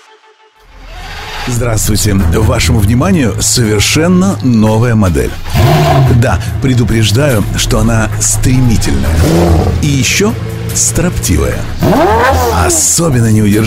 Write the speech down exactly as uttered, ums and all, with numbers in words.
Здравствуйте. Вашему вниманию совершенно новая модель. Да, предупреждаю, что она стремительная. И еще строптивая. Особенно неудержимая.